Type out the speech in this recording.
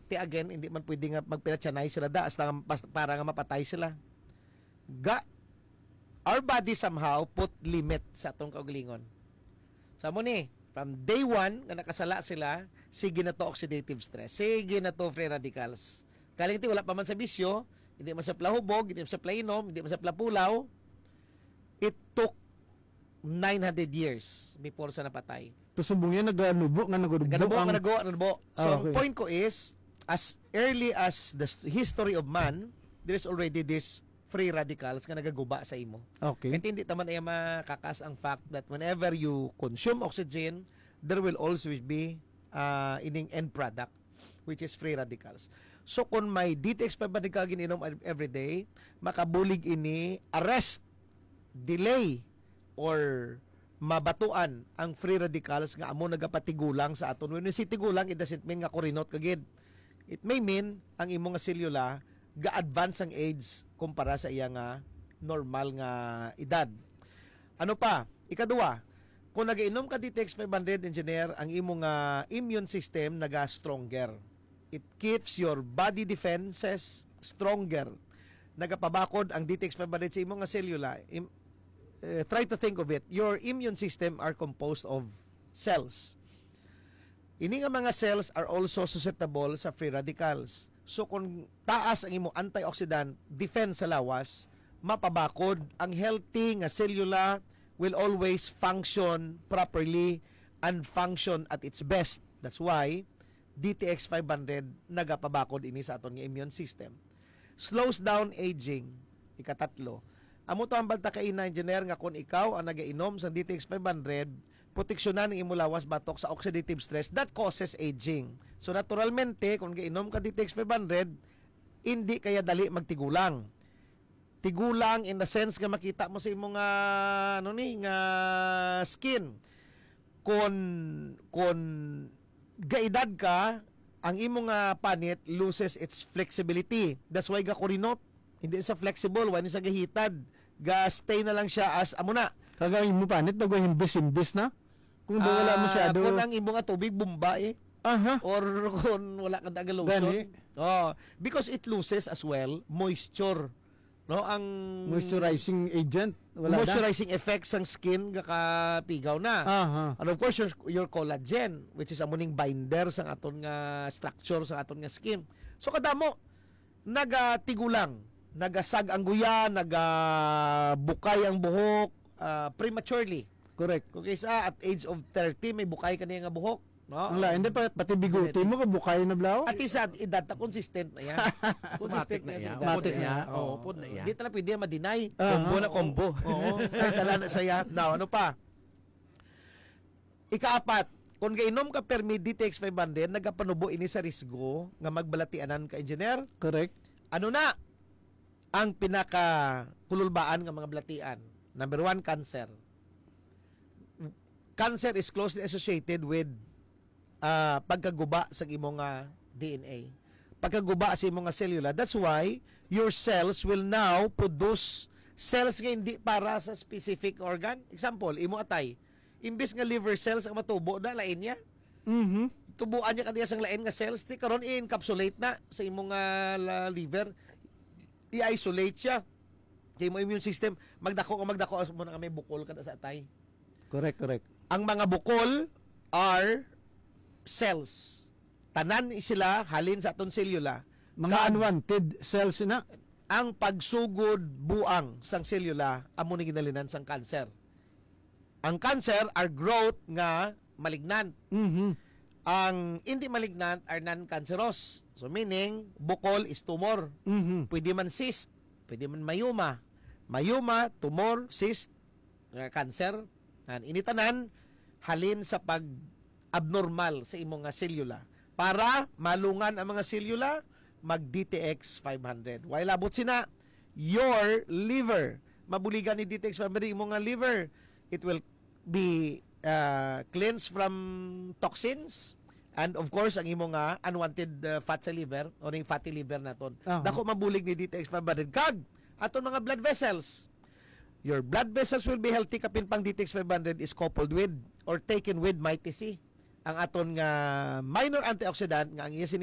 Ti again, hindi man pwede nga magpinatsanay sila da hasta para nga mapatay sila. Our body somehow put limit sa atong kaugalingon. Sa mo ni, from day one, nga nakasala sila, sige na to oxidative stress, sige na to free radicals. Kaling ti, wala pa man sa bisyo, hindi man sa plahubog, hindi man sa plainom, hindi man sa plapulaw. It took 900 years before sa napatay. To subong yan, naganubo. So, okay. ang point ko is, as early as the history of man, there is already this free radicals nga nagaguba sa imo. Okay. Kaya hindi naman ay makakas ang fact that whenever you consume oxygen, there will also be ining end product, which is free radicals. So, kung may DTX500 ka gininom every day, makabulig ini, arrest, delay, or mabatuan ang free radicals nga amo nagapatigulang sa aton. When you say tigulang, it doesn't mean nga kurinot kagid. It may mean ang imong selula ga-advance ang age kumpara sa iya nga normal nga edad. Ano pa? Ikaduwa, kung nag-inom ka DTX500 engineer, ang imong immune system naga-stronger. It keeps your body defenses stronger. Nagapabakod ang DTX500 sa imong nga selula. Try to think of it. Your immune system are composed of cells. Ini nga mga cells are also susceptible sa free radicals. So kung taas ang imong antioxidant defense sa lawas, mapabakod ang healthy nga cellula will always function properly and function at its best. That's why DTX500 nagapabakod ini sa aton nga immune system. Slows down aging. Ikatatlo, amo to ang balta kay engineer nga kung ikaw ang nagainom sa DTX500, proteksyonan ng imo lawas batok sa oxidative stress that causes aging. So naturalmente kung gainom ka DTX500, hindi kaya dali magtigulang. Tigulang in the sense nga makita mo sa imong nga skin. Kung gaedad ka, ang imong panit loses its flexibility. That's why gakurinot. Hindi sa flexible, wala sa gahitad. Ga-stay na lang siya as amo na. Kagawin mo panit, nagwahimbis-himbis na? Kung wala masyado. Kung ang imong tubig, bumba Aha. Or kung wala kang taga-lotion. Oh, because it loses as well moisture. No, ang moisturizing agent. Wala moisturizing effects ng skin kakapigaw na. Aha. And of course, your collagen, which is amuning binder sa aton nga structure sa aton nga skin. So kadamo, nagatigulang, nagasag ang guya, nagabukay ang buhok prematurely. Correct. Kung kaysa at age of 30 may bukay ka niya nga buhok, no? Ang hindi pati biguti mo kabukay na blaw. At isa edad ta consistent na yan. Consistent na yan. Matik niya. Oo, pod na yan. Di talaga pwede ma-deny. Combo na combo. Oo. Dala na saya. Now, ano pa? Ikaapat, kung gainom ka permi DTX500, nagapanubo ini sa risgo nga magbalatianan ka engineer. Correct. Ano na ang pinaka kululbaan nga mga balatian? Number 1, cancer. Cancer is closely associated with pagkaguba sa imong DNA. Pagkaguba sa imong selula. That's why your cells will now produce cells nga hindi para sa specific organ. Example, imo atay. Imbis nga liver cells ang matubo na, lain niya. Mhm. Tubuan niya kaniyas ang lain nga cells. Karon i-encapsulate na sa imong liver. I-isolate siya. Kaya mo immune system, magdako mo na kami bukol kada sa atay. Correct. Ang mga bukol are cells. Tanan sila halin sa aton selula. Mga unwanted cells na. Ang pagsugod buang sang selula amo ni ginalinan sang cancer. Ang cancer are growth nga malignant. Mhm. Ang hindi malignant are non-cancerous. So meaning bukol is tumor. Mhm. Pwede man cyst, pwede man mayuma. Mayuma, tumor, cyst, cancer. Initanan halin sa pag-abnormal sa imong selula para malungan ang mga selula mag-DTX 500. While abot sina your liver, mabuligan ni DTX 500 imong liver, it will be cleansed from toxins and of course ang imong unwanted fat sa liver o ning fatty liver naton. Dako mabulig ni DTX 500 kag aton mga blood vessels. Your blood vessels will be healthy kapin pang DTX500 is coupled with or taken with Mighty C. Ang aton nga minor antioxidant nga ang iya